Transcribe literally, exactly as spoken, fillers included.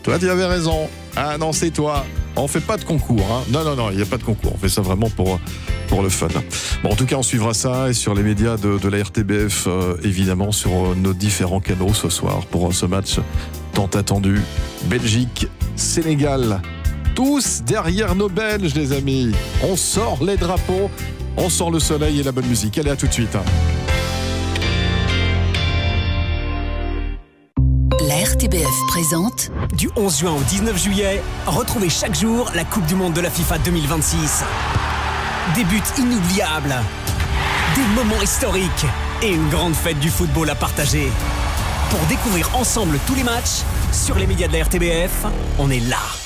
Toi, tu avais raison. Ah non, c'est toi. On fait pas de concours. Hein. Non, non, non, il n'y a pas de concours. On fait ça vraiment pour, pour le fun. Bon, en tout cas, on suivra ça et sur les médias de, de la R T B F, euh, évidemment, sur euh, nos différents canaux ce soir pour euh, ce match tant attendu. Belgique, Sénégal. Tous derrière nos Belges, les amis. On sort les drapeaux, on sort le soleil et la bonne musique. Allez, à tout de suite. La R T B F présente. Du onze juin au dix-neuf juillet, retrouvez chaque jour la Coupe du Monde de la FIFA deux mille vingt-six. Des buts inoubliables, des moments historiques et une grande fête du football à partager. Pour découvrir ensemble tous les matchs, sur les médias de la R T B F, on est là.